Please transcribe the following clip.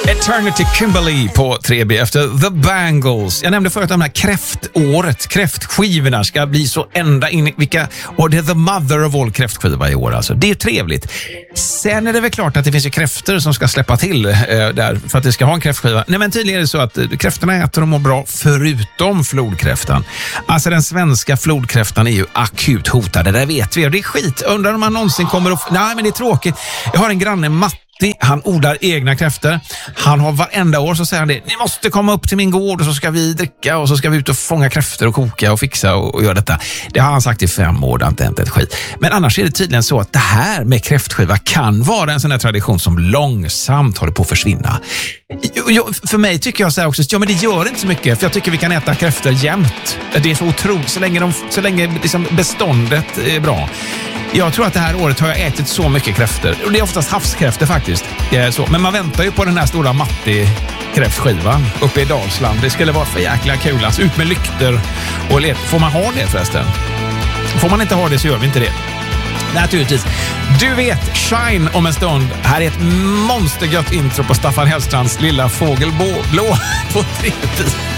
Eternity Kimberly på 3B efter The Bangles. Jag nämnde förut om det här kräftåret. Kräftskivorna ska bli så ända in i och det är the mother of all kräftskiva i år alltså. Det är trevligt. Sen är det väl klart att det finns ju kräftor som ska släppa till där för att det ska ha en kräftskiva. Nej, men tydligen är det så att kräftorna äter och mår bra förutom flodkräftan. Alltså den svenska flodkräftan är ju akut hotad. Det där vet vi och det är skit. Undrar om man någonsin kommer att... Nej, men det är tråkigt. Jag har en granne, Matti. Han odlar egna kräftor. Han har varenda år så säger han det. Ni måste komma upp till min gård och så ska vi dricka och så ska vi ut och fånga kräftor och koka och fixa och göra detta. Det har han sagt i 5 år, det har inte hänt ett skit. Men annars är det tydligen så att det här med kräftskiva kan vara en sån här tradition som långsamt håller på att försvinna. För mig tycker jag så här också, ja men det gör inte så mycket för jag tycker vi kan äta kräftor jämt. Det är så otroligt, så länge liksom beståndet är bra. Jag tror att det här året har jag ätit så mycket kräftor. Och det är oftast havskräftor faktiskt. Så. Men man väntar ju på den här stora Matti-kräftskivan uppe i Dalsland. Det skulle vara för jäkla kul. Alltså, ut med lyktor och får man ha det förresten? Får man inte ha det så gör vi inte det. Naturligtvis. Du vet, Shine om en stund. Här är ett monstergött intro på Staffan Hellstrands lilla fågelblå på 3.